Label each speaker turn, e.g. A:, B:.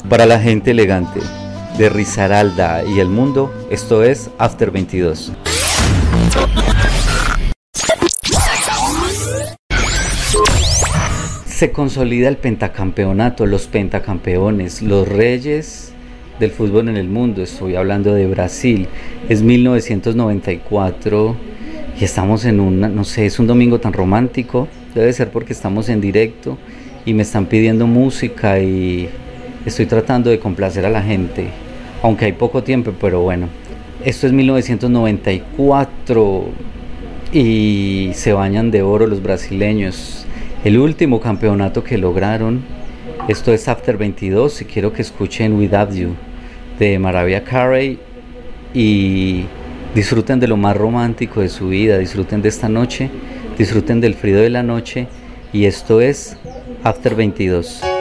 A: Para la gente elegante de Risaralda y el mundo, esto es After 22. Se consolida el pentacampeonato, los pentacampeones, los reyes del fútbol en el mundo. Estoy hablando de Brasil. Es 1994 y estamos en no sé, es un domingo tan romántico. Debe ser porque estamos en directo y me están pidiendo música y estoy tratando de complacer a la gente, aunque hay poco tiempo, pero bueno. Esto es 1994 y se bañan de oro los brasileños. El último campeonato que lograron. Esto es After 22 y quiero que escuchen Without You de Mariah Carey y disfruten de lo más romántico de su vida, disfruten de esta noche, disfruten del frío de la noche y esto es After 22.